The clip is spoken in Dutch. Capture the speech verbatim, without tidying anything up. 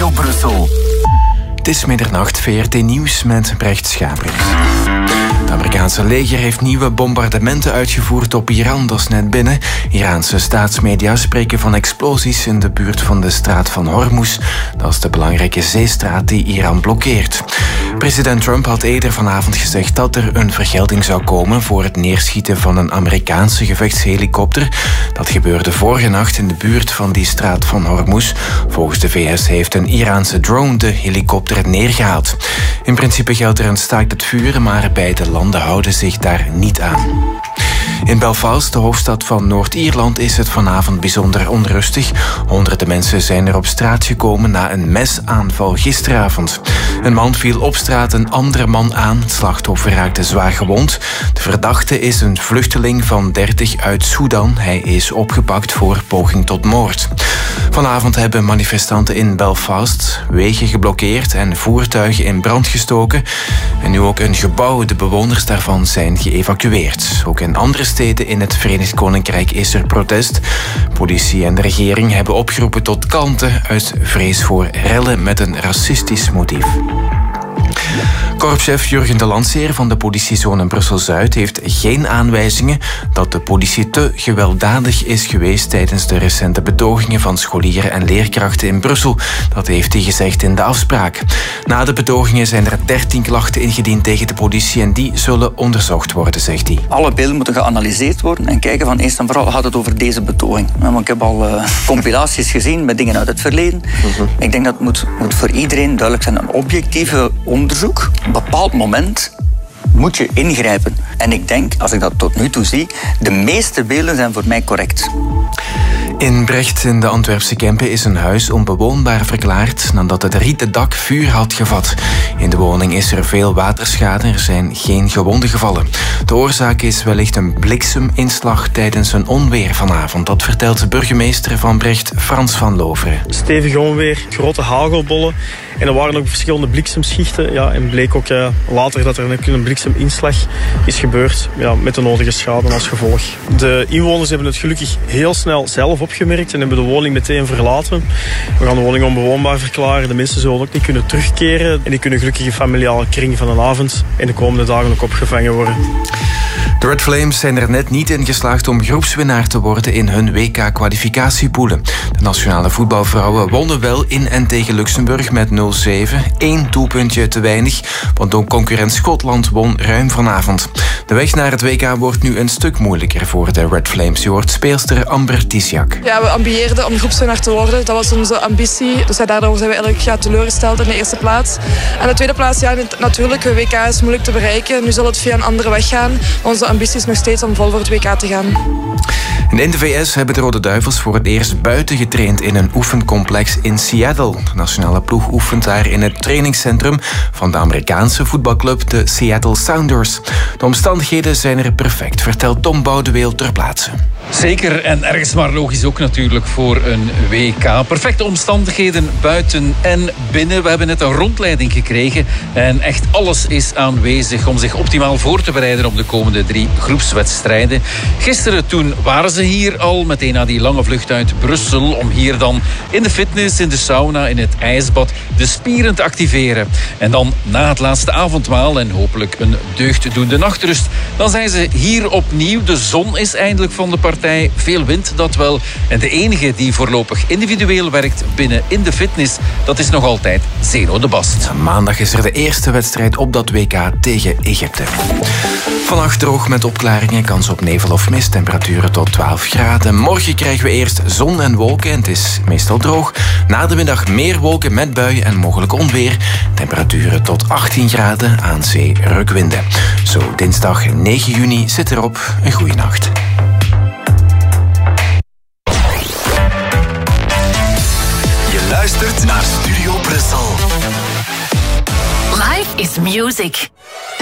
Radio Brussel. Het is middernacht, V R T Nieuws met Brecht Schaapers. Het Amerikaanse leger heeft nieuwe bombardementen uitgevoerd op Iran, dat is net binnen. Iraanse staatsmedia spreken van explosies in de buurt van de straat van Hormuz. Dat is de belangrijke zeestraat die Iran blokkeert. President Trump had eerder vanavond gezegd dat er een vergelding zou komen voor het neerschieten van een Amerikaanse gevechtshelikopter. Dat gebeurde vorige nacht in de buurt van die straat van Hormuz. Volgens de V S heeft een Iraanse drone de helikopter neergehaald. In principe geldt er een staakt het vuren, maar beide landen houden zich daar niet aan. In Belfast, de hoofdstad van Noord-Ierland, is het vanavond bijzonder onrustig. Honderden mensen zijn er op straat gekomen na een mesaanval gisteravond. Een man viel op straat een andere man aan. Het slachtoffer raakte zwaar gewond. De verdachte is een vluchteling van dertig uit Sudan. Hij is opgepakt voor poging tot moord. Vanavond hebben manifestanten in Belfast wegen geblokkeerd en voertuigen in brand gestoken. En nu ook een gebouw. De bewoners daarvan zijn geëvacueerd. Ook in andere steden in het Verenigd Koninkrijk is er protest. Politie en de regering hebben opgeroepen tot kalmte uit vrees voor rellen met een racistisch motief. Korpschef Jurgen de Landseer van de politiezone Brussel-Zuid heeft geen aanwijzingen dat de politie te gewelddadig is geweest tijdens de recente betogingen van scholieren en leerkrachten in Brussel. Dat heeft hij gezegd in de afspraak. Na de betogingen zijn er dertien klachten ingediend tegen de politie en die zullen onderzocht worden, zegt hij. Alle beelden moeten geanalyseerd worden en kijken van eerst en vooral gaat het over deze betoging. Ik heb al uh, compilaties gezien met dingen uit het verleden. Uh-huh. Ik denk dat het moet, moet voor iedereen duidelijk zijn. Een objectieve onderzoek. Op een bepaald moment moet je ingrijpen. En ik denk, als ik dat tot nu toe zie, de meeste beelden zijn voor mij correct. In Brecht in de Antwerpse Kempen is een huis onbewoonbaar verklaard nadat het rieten dak vuur had gevat. In de woning is er veel waterschade, er zijn geen gewonden gevallen. De oorzaak is wellicht een blikseminslag tijdens een onweer vanavond. Dat vertelt de burgemeester van Brecht, Frans van Loveren. Stevig onweer, grote hagelbollen en er waren ook verschillende bliksemschichten. Ja, en bleek ook ja, later dat er een blikseminslag is gebeurd ja, met de nodige schade als gevolg. De inwoners hebben het gelukkig heel snel zelf opgemerkt en hebben de woning meteen verlaten. We gaan de woning onbewoonbaar verklaren. De mensen zullen ook niet kunnen terugkeren. En die kunnen gelukkig in familiale kring van een avond en de komende dagen ook opgevangen worden. De Red Flames zijn er net niet in geslaagd om groepswinnaar te worden in hun W K-kwalificatiepoelen. De nationale voetbalvrouwen wonnen wel in en tegen Luxemburg met nul zeven. Eén doelpuntje te weinig, want ook concurrent Schotland won ruim vanavond. De weg naar het W K wordt nu een stuk moeilijker voor de Red Flames. Je hoort speelster Amber Tisiak. Ja, we ambieerden om groepswinnaar te worden. Dat was onze ambitie. Dus daardoor zijn we eigenlijk ja, teleurgesteld in de eerste plaats. En de tweede plaats, ja, natuurlijk, het W K is moeilijk te bereiken. Nu zal het via een andere weg gaan. Onze ambitie is nog steeds om vol voor het W K te gaan. En in de V S hebben de Rode Duivels voor het eerst buiten getraind in een oefencomplex in Seattle. De nationale ploeg oefent daar in het trainingscentrum van de Amerikaanse voetbalclub de Seattle Sounders. De omstandigheden zijn er perfect, vertelt Tom Boudeweel ter plaatse. Zeker en ergens maar logisch ook natuurlijk voor een W K. Perfecte omstandigheden buiten en binnen. We hebben net een rondleiding gekregen en echt alles is aanwezig om zich optimaal voor te bereiden op de komende drie groepswedstrijden. Gisteren toen waren ze hier al, meteen na die lange vlucht uit Brussel, om hier dan in de fitness, in de sauna, in het ijsbad de spieren te activeren. En dan na het laatste avondmaal en hopelijk een deugddoende nachtrust, dan zijn ze hier opnieuw. De zon is eindelijk van de partij. Veel wind, dat wel. En de enige die voorlopig individueel werkt binnen in de fitness, dat is nog altijd Zeno de Bast. Ja, maandag is er de eerste wedstrijd op dat W K tegen Egypte. Vannacht droog met opklaringen, kans op nevel of mist, temperaturen tot twaalf graden. Morgen krijgen we eerst zon en wolken en het is meestal droog. Na de middag meer wolken met buien en mogelijk onweer. Temperaturen tot achttien graden, aan zee rukwinden. Zo dinsdag negen juni zit erop. Een goeie nacht. Je luistert naar Studio Brussel. Life is music.